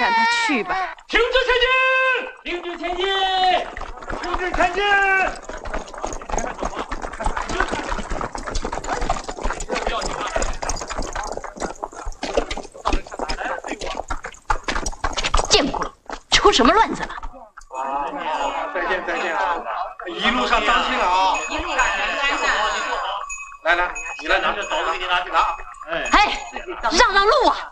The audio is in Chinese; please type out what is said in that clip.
让他去吧。 停止前进！停止前进！停止前进！ 见鬼！出什么乱子了？ 再见再见啊！一路上当心了啊！ 一路上来，你来拿，这枣子给你拿去拿。 哎，让路啊！